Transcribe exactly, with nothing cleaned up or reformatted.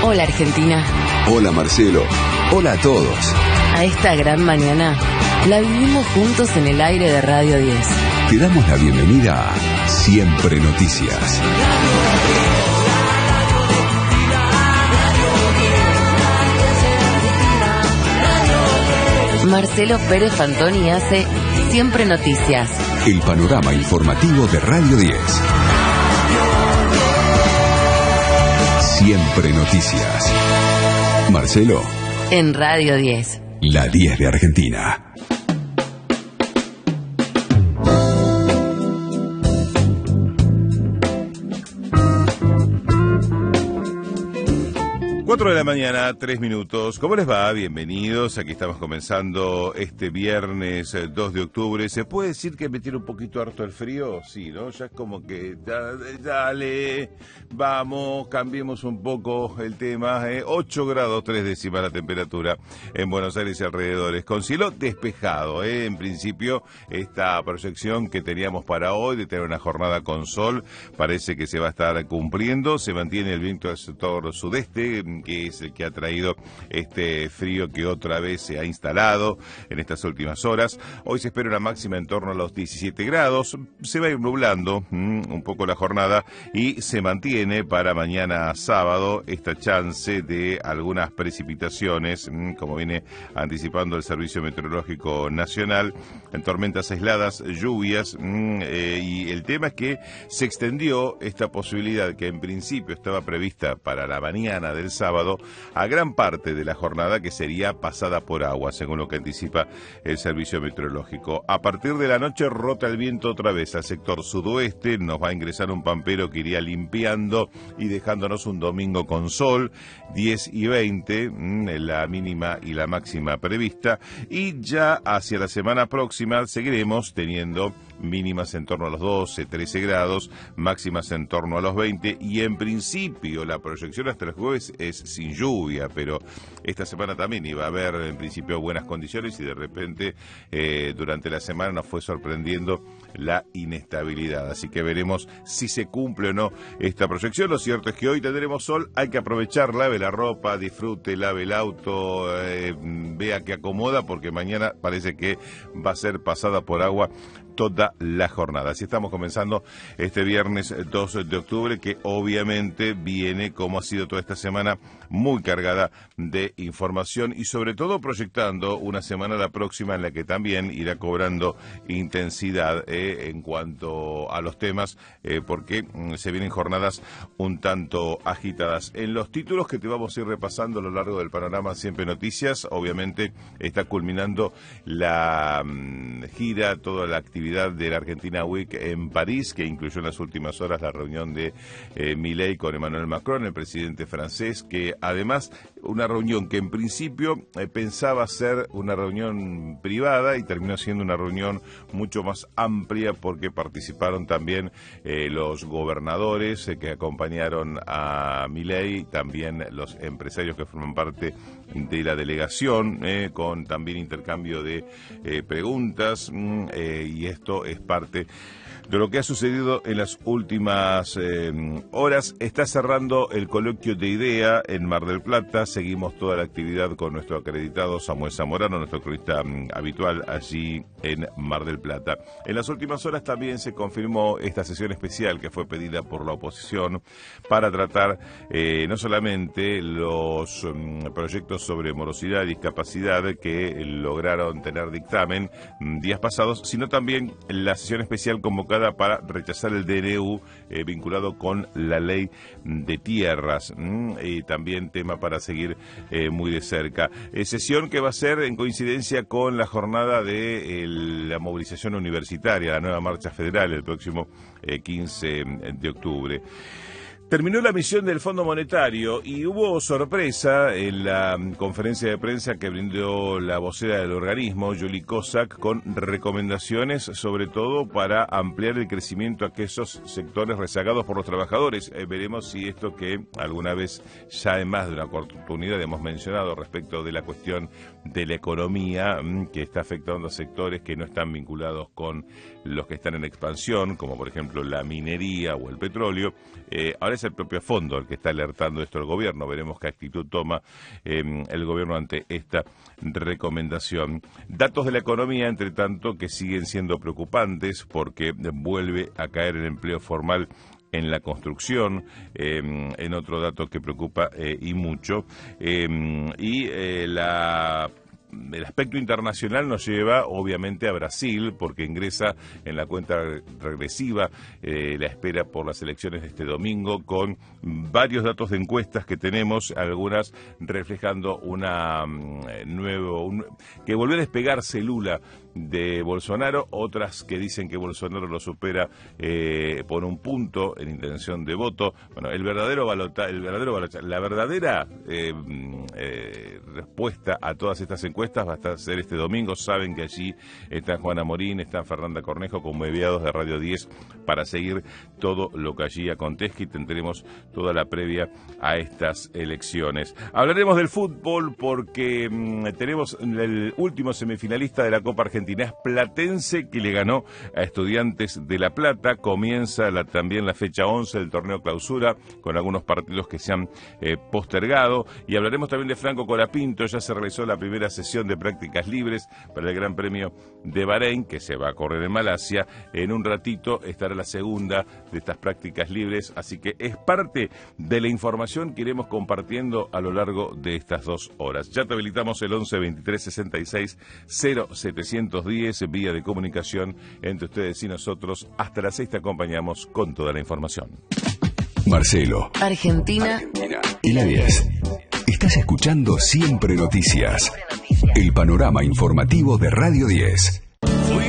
Hola Argentina. Hola Marcelo. Hola a todos. A esta gran mañana la vivimos juntos en el aire de Radio diez. Te damos la bienvenida a Siempre Noticias. Marcelo Pérez Fantoni hace Siempre Noticias. El panorama informativo de Radio diez. Siempre Noticias. Marcelo. En Radio diez. La diez de Argentina. cuatro de la mañana, tres minutos. ¿Cómo les va? Bienvenidos. Aquí estamos comenzando este viernes dos de octubre. ¿Se puede decir que me tiene un poquito harto el frío? Sí, ¿no? Ya es como que, dale, vamos, cambiemos un poco el tema. ¿eh? ocho grados, tres décimas la temperatura en Buenos Aires y alrededores. Con cielo despejado, ¿eh? En principio, esta proyección que teníamos para hoy de tener una jornada con sol parece que se va a estar cumpliendo. Se mantiene el viento del sector sudeste, que es el que ha traído este frío que otra vez se ha instalado en estas últimas horas. Hoy se espera una máxima en torno a los diecisiete grados, se va a ir nublando mmm, un poco la jornada y se mantiene para mañana sábado esta chance de algunas precipitaciones, mmm, como viene anticipando el Servicio Meteorológico Nacional, en tormentas aisladas, lluvias, mmm, eh, y el tema es que se extendió esta posibilidad que en principio estaba prevista para la mañana del sábado a gran parte de la jornada que sería pasada por agua, según lo que anticipa el Servicio Meteorológico. A partir de la noche rota el viento otra vez al sector sudoeste, nos va a ingresar un pampero que iría limpiando y dejándonos un domingo con sol, diez y veinte, la mínima y la máxima prevista, y ya hacia la semana próxima seguiremos teniendo mínimas en torno a los doce, trece grados, máximas en torno a los veinte, y en principio la proyección hasta el jueves es sin lluvia, pero esta semana también iba a haber en principio buenas condiciones y de repente eh, durante la semana nos fue sorprendiendo la inestabilidad, así que veremos si se cumple o no esta proyección. Lo cierto es que hoy tendremos sol, hay que aprovechar, lave la ropa, disfrute, lave el auto, eh, vea que acomoda, porque mañana parece que va a ser pasada por agua toda la jornada. Así estamos comenzando este viernes dos de octubre, que obviamente viene, como ha sido toda esta semana, muy cargada de información y sobre todo proyectando una semana la próxima en la que también irá cobrando intensidad eh, en cuanto a los temas, eh, porque mm, se vienen jornadas un tanto agitadas. En los títulos que te vamos a ir repasando a lo largo del panorama Siempre Noticias, obviamente está culminando la mm, gira, toda la actividad de la Argentina Week en París, que incluyó en las últimas horas la reunión de eh, Milei con Emmanuel Macron, el presidente francés, que además una reunión que en principio eh, pensaba ser una reunión privada y terminó siendo una reunión mucho más amplia, porque participaron también eh, los gobernadores eh, que acompañaron a Milei, también los empresarios que forman parte de la delegación, eh, con también intercambio de eh, preguntas, mm, eh, y esto es parte de lo que ha sucedido en las últimas eh, horas. Está cerrando el coloquio de IDEA en Mar del Plata. Seguimos toda la actividad con nuestro acreditado Samuel Zamorano, nuestro cronista um, habitual allí en Mar del Plata. En las últimas horas también se confirmó esta sesión especial que fue pedida por la oposición para tratar eh, no solamente los um, proyectos sobre morosidad y discapacidad que lograron tener dictamen um, días pasados, sino también la sesión especial convocada para rechazar el D N U eh, vinculado con la ley de tierras, mm, y también tema para seguir eh, muy de cerca. Eh, sesión que va a ser en coincidencia con la jornada de eh, la movilización universitaria, la nueva marcha federal, el próximo eh, quince de octubre. Terminó la misión del Fondo Monetario y hubo sorpresa en la conferencia de prensa que brindó la vocera del organismo, Julie Kozak, con recomendaciones sobre todo para ampliar el crecimiento a aquellos sectores rezagados por los trabajadores. Eh, veremos si esto que alguna vez ya en más de una oportunidad hemos mencionado respecto de la cuestión de la economía mmm, que está afectando a sectores que no están vinculados con los que están en expansión, como por ejemplo la minería o el petróleo, eh, ahora es el propio fondo el que está alertando esto al gobierno. Veremos qué actitud toma eh, el gobierno ante esta recomendación. Datos de la economía, entre tanto, que siguen siendo preocupantes porque vuelve a caer el empleo formal en la construcción, eh, en otro dato que preocupa eh, y mucho, eh, y eh, la... el aspecto internacional nos lleva obviamente a Brasil, porque ingresa en la cuenta regresiva eh, la espera por las elecciones de este domingo, con varios datos de encuestas que tenemos, algunas reflejando una um, nuevo un, que volvió a despegarse Lula de Bolsonaro, otras que dicen que Bolsonaro lo supera eh, por un punto en intención de voto. Bueno, el verdadero balota, el verdadero balota, la verdadera eh, eh, respuesta a todas estas encuestas va a ser este domingo. Saben que allí está Juana Morín, está Fernanda Cornejo como enviados de Radio diez para seguir todo lo que allí acontezca y tendremos toda la previa a estas elecciones. Hablaremos del fútbol porque mmm, tenemos el último semifinalista de la Copa Argentina, es Platense, que le ganó a Estudiantes de La Plata. Comienza la, también la fecha once del torneo clausura, con algunos partidos que se han eh, postergado. Y hablaremos también de Franco Colapinto. Ya se realizó la primera sesión de prácticas libres para el Gran Premio de Bahrein, que se va a correr en Malasia. En un ratito estará la segunda de estas prácticas libres, así que es parte de la información que iremos compartiendo a lo largo de estas dos horas. Ya te habilitamos el once veintitrés sesenta y seis cero setecientos diez, vía de comunicación entre ustedes y nosotros. Hasta las seis te acompañamos con toda la información. Marcelo, Argentina, Argentina y la diez. Estás escuchando Siempre Noticias, el panorama informativo de Radio diez.